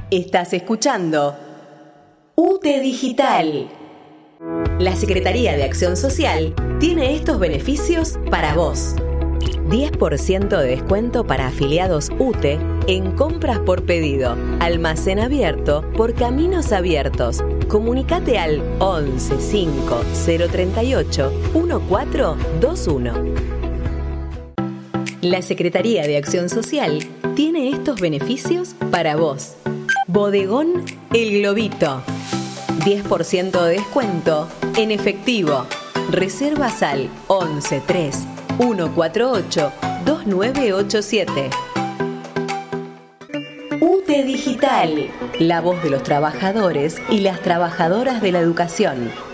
Estás escuchando UTE Digital. La Secretaría de Acción Social tiene estos beneficios para vos. 10% de descuento para afiliados UTE en compras por pedido. Almacén abierto por Caminos Abiertos. Comunicate al 11 5 038 1421. La Secretaría de Acción Social tiene estos beneficios para vos. Bodegón El Globito. 10% de descuento en efectivo. Reservas al 11 3 148 2987. UTE Digital, la voz de los trabajadores y las trabajadoras de la educación.